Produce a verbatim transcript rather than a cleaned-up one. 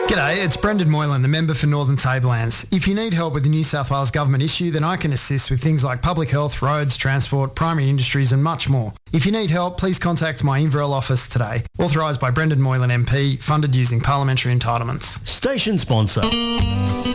G'day, it's Brendan Moylan, the member for Northern Tablelands. If you need help with a New South Wales government issue, then I can assist with things like public health, roads, transport, primary industries and much more. If you need help, please contact my Inverell office today. Authorised by Brendan Moylan M P, funded using parliamentary entitlements. Station sponsor.